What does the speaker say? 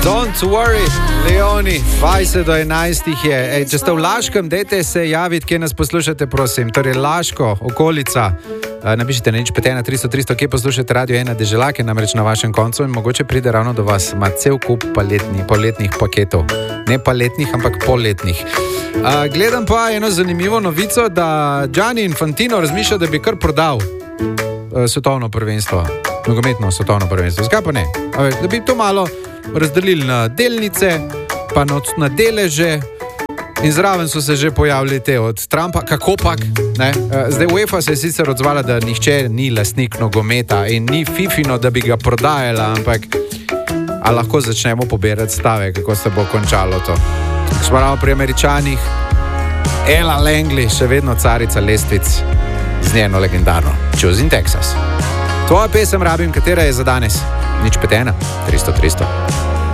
Don't worry, Leoni, 20 do 11 je. Če ste v Laškem, dajte se javiti, kje nas poslušate, prosim. Torej, Laško, okolica. Napišite na nič 5 na 300, kje poslušate Radio 1 Deželake, namreč na vašem koncu in mogoče pride ravno do vas. Ma cel kup poletnih paketov. Ne paletnih, ampak poletnih. Gledam pa eno zanimivo novico, da Gianni Infantino razmišlja, da bi kar prodal svetovno prvenstvo. Nogometno svetovno prvenstvo. Zakaj pa ne? Da bi to malo razdelili na delnice, pa na deleže in zraven so se že pojavili te od Trumpa. Kako pak? Ne? Zdaj UEFA se je sicer odzvala, da nihče ni lastnik nogometa in ni fifino, da bi ga prodajala, ampak lahko začnemo pobirati stave, kako se bo končalo to. Smo ravno pri Američanih, Ella Langley, še vedno carica lestvic z njeno legendarno Choosing Texas. Tvoja pesem rabim, katera je za danes? Nič 5 1 300 300.